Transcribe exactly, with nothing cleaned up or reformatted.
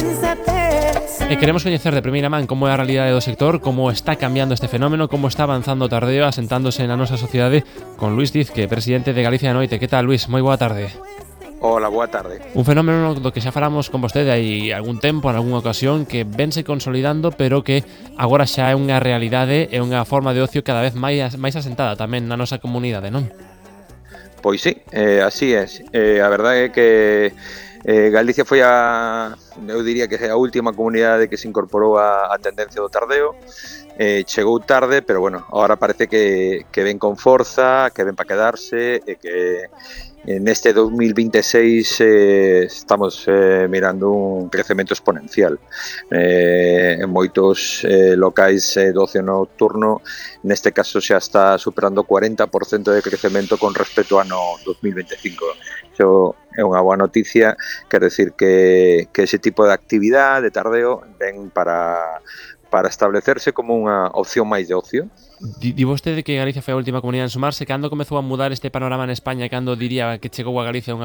E queremos coñecer de primeira man como é a realidade do sector, como está cambiando este fenómeno, como está avanzando o tardeo asentándose na nosa sociedade con Luís Diz, que é presidente de Galicia Noite. Que tal, Luís? Moi boa tarde. Hola, boa tarde. Un fenómeno do que xa falamos con vostede hai algún tempo, en algunha ocasión, que vense consolidando, pero que agora xa é unha realidade e unha forma de ocio cada vez máis, máis asentada tamén na nosa comunidade, non? Pois sí, eh, así é. Eh, a verdade é que eh, Galicia foi a, eu diría que é a última comunidade que se incorporou a, a tendencia do tardeo. Eh, chegou tarde, pero bueno, agora parece que, que ven con forza, que ven para quedarse e que neste dos mil vinte e seis eh, estamos eh, mirando un crecemento exponencial. Eh, en moitos eh, locais eh, do ocio nocturno, neste caso xa está superando o cuarenta por cento de crecemento con respecto ao ano dos mil vinte e cinco. Iso é unha boa noticia, quer decir que, que ese tipo de actividade, de tardeo, ven para, para establecerse como unha opción máis de ocio. Di, di vostede que Galicia foi a última comunidade en sumarse. Cando comezou a mudar este panorama en España? Cando diría que chegou a Galicia unha